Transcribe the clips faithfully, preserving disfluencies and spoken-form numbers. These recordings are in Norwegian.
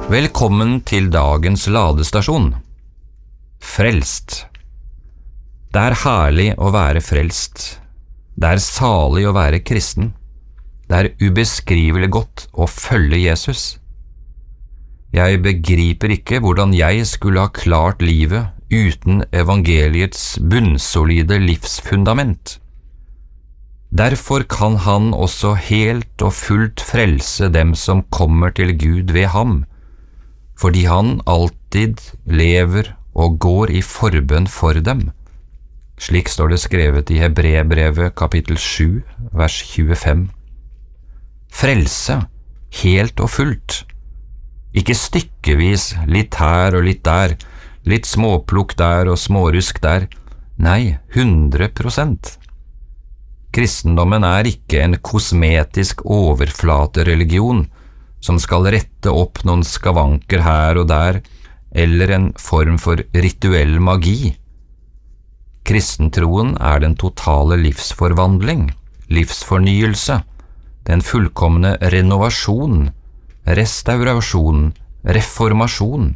Velkommen til dagens ladestasjon. Frelst. Det er herlig å være frelst. Det er salig å være kristen. Det er ubeskrivelig godt å følge Jesus. Jeg begriper ikke hvordan jeg skulle ha klart livet uten evangeliets bunnsolide livsfundament. Derfor kan han også helt og fullt frelse dem som kommer til Gud ved ham, fordi han alltid lever og går i forbønn for dem. Slik står det skrevet i Hebreerbrevet kapittel sju, vers tjuefem. Frelse, helt og fullt. Ikke stykkevis, litt her og litt der, litt småplukk der og smårusk der. Nei, hundre prosent. Kristendommen er ikke en kosmetisk overflatereligion som skal rette opp noen skavanker her og der, eller en form for rituell magi. Kristentroen er den totale livsforvandling, livsfornyelse, den fullkomne renovasjon, restaurasjon, reformasjon.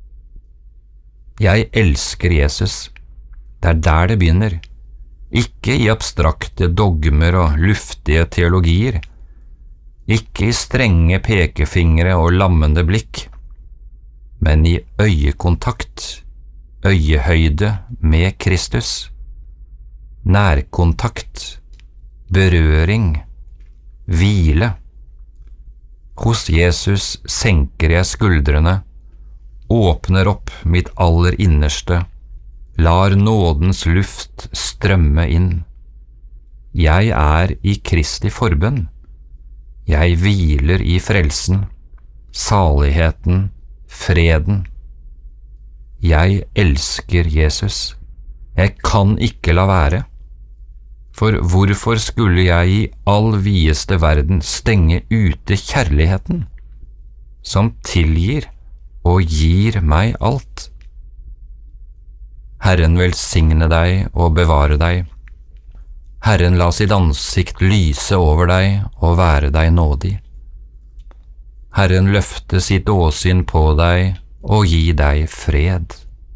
Jeg elsker Jesus. Det er der det begynner. Ikke i abstrakte dogmer og luftige teologier, ikke i strenge pekefingre og lammende blikk, men i øyekontakt, øyehøyde med Kristus, nærkontakt, berøring, hvile. Hos Jesus senker jeg skuldrene, åpner opp mitt aller innerste, lar nådens luft strømme inn. Jeg er i Kristi forbønn. Jeg hviler i frelsen, saligheten, freden. Jeg elsker Jesus. Jeg kan ikke la være. For hvorfor skulle jeg i all videste verden stenge ute kjærligheten, som tilgir og gir meg alt? Herren velsigne deg og bevare deg. Herren la sitt ansikt lyse over deg og være deg nådig. Herren løfte sitt åsyn på deg og gi deg fred.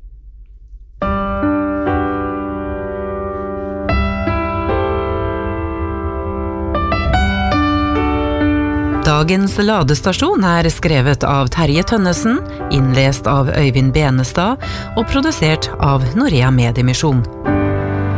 Dagens ladestasjon er skrevet av Terje Tønnesen, innlest av Øyvind Benestad og produsert av Norea Mediemisjon.